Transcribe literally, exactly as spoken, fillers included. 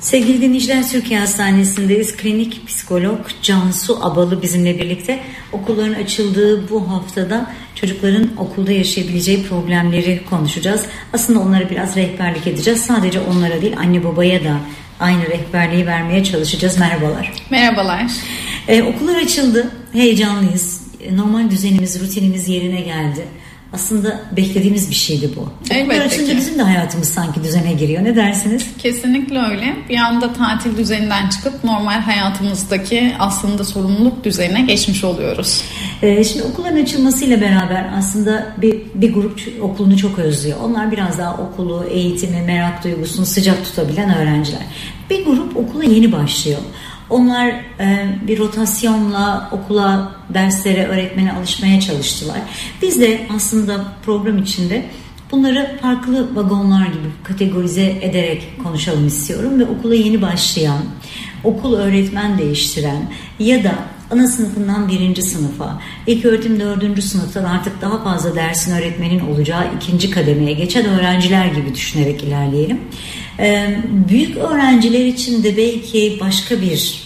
Sevgili dinleyiciler, Türkiye Hastanesi'ndeyiz. Klinik psikolog Cansu Abalı bizimle birlikte. Okulların açıldığı bu haftada çocukların okulda yaşayabileceği problemleri konuşacağız. Aslında onlara biraz rehberlik edeceğiz. Sadece onlara değil, anne babaya da aynı rehberliği vermeye çalışacağız. Merhabalar. Merhabalar. Ee, okullar açıldı. Heyecanlıyız. Normal düzenimiz, rutinimiz yerine geldi. Aslında beklediğimiz bir şeydi bu. Okullar açılınca bizim de hayatımız sanki düzene giriyor. Ne dersiniz? Kesinlikle öyle. Bir anda tatil düzeninden çıkıp normal hayatımızdaki aslında sorumluluk düzenine geçmiş oluyoruz. Ee, şimdi okulların açılmasıyla beraber aslında bir, bir grup okulunu çok özlüyor. Onlar biraz daha okulu, eğitimi, merak duygusunu sıcak tutabilen öğrenciler. Bir grup okula yeni başlıyor. Onlar e, bir rotasyonla okula, derslere, öğretmene alışmaya çalıştılar. Biz de aslında program içinde bunları farklı vagonlar gibi kategorize ederek konuşalım istiyorum. Ve okula yeni başlayan, okul öğretmen değiştiren ya da ana sınıfından birinci sınıfa, ilk öğretim dördüncü sınıftan artık daha fazla dersin öğretmenin olacağı ikinci kademeye geçen öğrenciler gibi düşünerek ilerleyelim. Ee, büyük öğrenciler için de belki başka bir